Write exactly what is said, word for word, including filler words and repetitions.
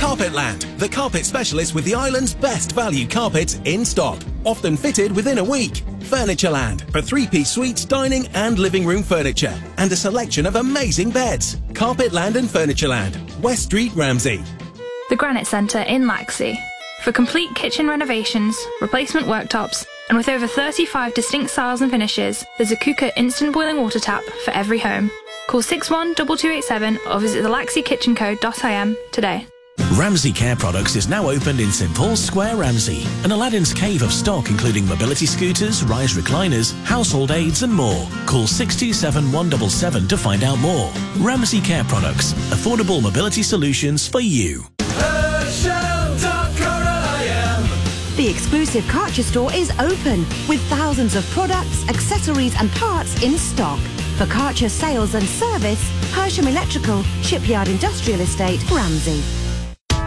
Carpetland, the carpet specialist with the island's best value carpets in stock, often fitted within a week. Furnitureland for three-piece suites, dining and living room furniture, and a selection of amazing beds. Carpetland and Furnitureland, West Street, Ramsey. The Granite Centre in Laxey. For complete kitchen renovations, replacement worktops, and with over thirty-five distinct styles and finishes, there's a Kuka instant boiling water tap for every home. Call six one two two eight seven or visit the laxey kitchen co dot I M today. Ramsey Care Products is now opened in St Paul's Square, Ramsey. An Aladdin's cave of stock including mobility scooters, rise recliners, household aids and more. Call six two seven one seven seven to find out more. Ramsey Care Products. Affordable mobility solutions for you. The exclusive Karcher store is open with thousands of products, accessories and parts in stock. For Karcher sales and service, Hersham Electrical, Shipyard Industrial Estate, Ramsey.